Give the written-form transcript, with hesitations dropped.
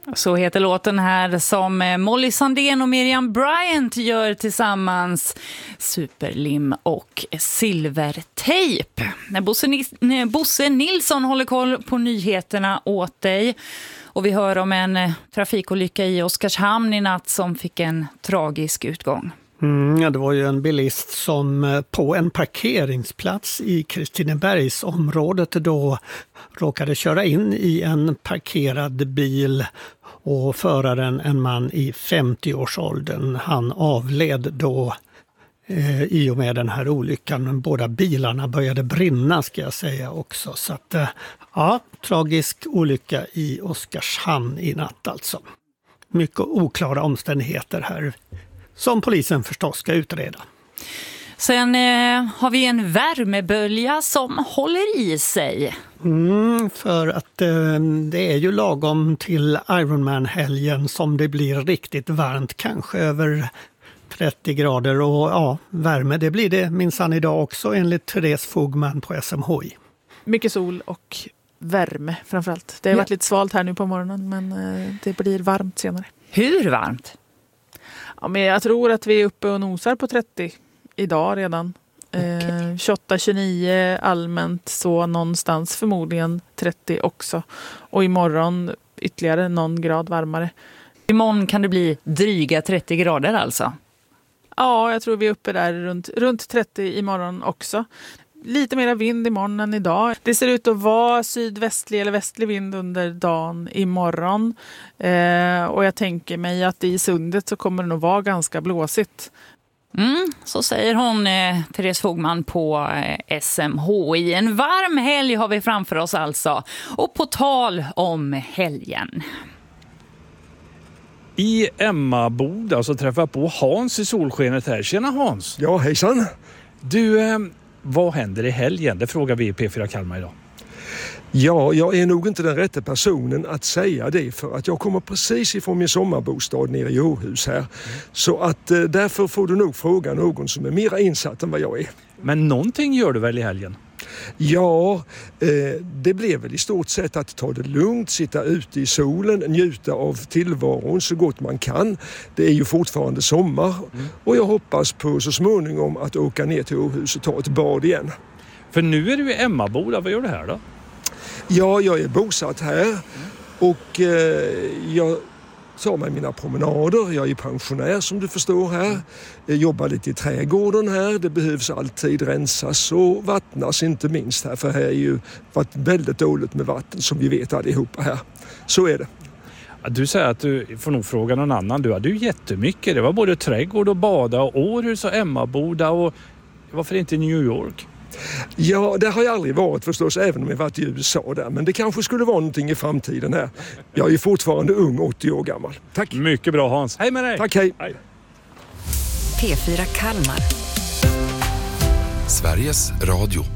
Så heter låten här som Molly Sandén och Miriam Bryant gör tillsammans, Superlim och Silvertejp. När Bosse Nilsson håller koll på nyheterna åt dig. Och vi hör om en trafikolycka i Oskarshamn i natt som fick en tragisk utgång. Ja, det var ju en bilist som på en parkeringsplats i Kristinebergsområdet då råkade köra in i en parkerad bil och föraren, en man i 50-årsåldern, han avled då i och med den här olyckan. Båda bilarna började brinna, ska jag säga också. Så att, ja, tragisk olycka i Oskarshamn i natt alltså. Mycket oklara omständigheter här som polisen förstås ska utreda. Sen har vi en värmebölja som håller i sig. För att det är ju lagom till Ironman-helgen som det blir riktigt varmt, kanske över 30 grader. Och ja, värme, det blir det minsann idag också enligt Therese Fogman på SMHI. Mycket sol och värme framförallt. Det har varit lite svalt här nu på morgonen, men det blir varmt senare. Hur varmt? Ja, men jag tror att vi är uppe och nosar på 30 idag redan. 28-29 allmänt, så någonstans förmodligen 30 också. Och imorgon ytterligare någon grad varmare. Imorgon kan det bli dryga 30 grader alltså? Ja, jag tror vi är uppe där runt 30 imorgon också. Lite mer vind imorgon än idag. Det ser ut att vara sydvästlig eller västlig vind under dagen imorgon. Och jag tänker mig att i sundet så kommer det nog vara ganska blåsigt. Så säger hon, Therese Fogman på SMHI. En varm helg har vi framför oss alltså. Och på tal om helgen. I Emmaboda så träffar jag på Hans i solskenet här. Tjena Hans! Ja, hejsan! Du, vad händer i helgen? Det frågar vi i P4 Kalmar idag. Ja, jag är nog inte den rätta personen att säga det, för att jag kommer precis ifrån min sommarbostad nere i Åhus här. Så att därför får du nog fråga någon som är mer insatt än vad jag är. Men någonting gör du väl i helgen? Ja, det blev väl i stort sett att ta det lugnt, sitta ute i solen, njuta av tillvaron så gott man kan. Det är ju fortfarande sommar och jag hoppas på så småningom att åka ner till Åhus och ta ett bad igen. För nu är du i Emmaboda, vad gör du här då? Ja, jag är bosatt här och jag tar mig mina promenader. Jag är pensionär som du förstår här. Jag jobbar lite i trädgården här. Det behövs alltid rensas och vattnas inte minst här. För här är ju varit väldigt dåligt med vatten som vi vet allihopa här. Så är det. Du säger att du får nog fråga någon annan. Du hade ju jättemycket. Det var både trädgård och bada och Århus och Emmaboda och varför inte New York? Ja, det har jag aldrig varit förstås, även om jag varit i USA där. Men det kanske skulle vara någonting i framtiden här. Jag är fortfarande ung, 80 år gammal. Tack. Mycket bra Hans. Hej med dig. Tack, hej. P4 Kalmar. Sveriges Radio.